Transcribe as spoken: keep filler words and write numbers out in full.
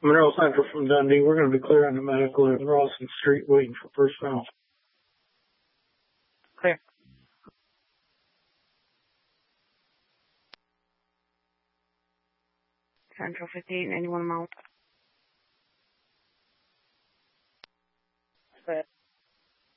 Monroe Central from Dundee. We're going to be clear on the medical at Rawson Street, waiting for personnel. Clear. Central fifty-eight ninety-one mount.